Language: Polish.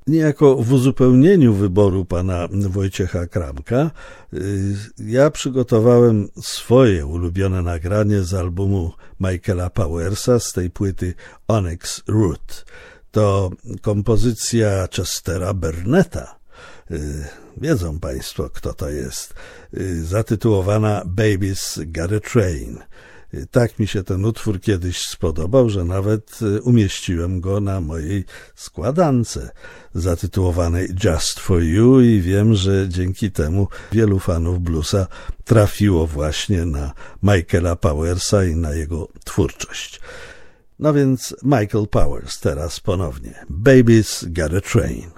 Niejako w uzupełnieniu wyboru pana Wojciecha Kramka ja przygotowałem swoje ulubione nagranie z albumu Michaela Powersa z tej płyty Onyx Root. To kompozycja Chestera Burnetta. Wiedzą państwo, kto to jest. Zatytułowana Baby's Got a Train. Tak mi się ten utwór kiedyś spodobał, że nawet umieściłem go na mojej składance zatytułowanej Just for You i wiem, że dzięki temu wielu fanów bluesa trafiło właśnie na Michaela Powersa i na jego twórczość. No więc Michael Powers teraz ponownie. Baby's Got a Train.